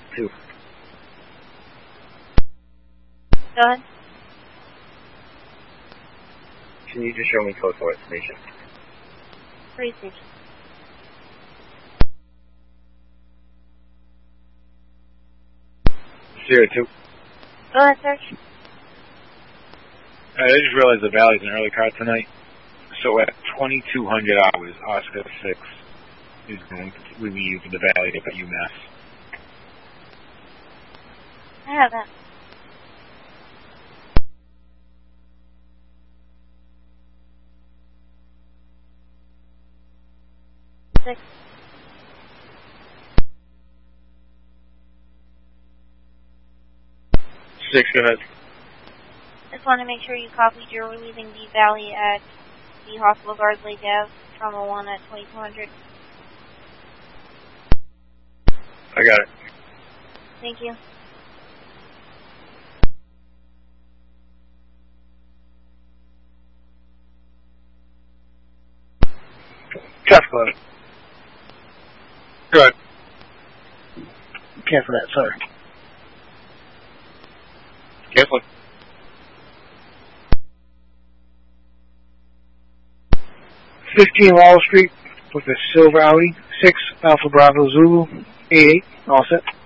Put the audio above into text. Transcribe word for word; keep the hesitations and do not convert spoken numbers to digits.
two. Go ahead. Can you just show me code for it, station? Three station. Zero two. Go ahead, search. I just realized the Valley's an early car tonight. So at twenty-two hundred hours, Oscar six is going to leave the Valley at UMass. I have that. Six. Six, go ahead. Just want to make sure you copied you're leaving the Valley at the Hospital Guard Lake Ave, Trauma one at twenty-two hundred. I got it. Thank you. Traffic load. Good. Cancel that, sorry. Cancel. fifteen Wall Street with a silver Audi. six Alpha Bravo Zulu. eight eight. All set.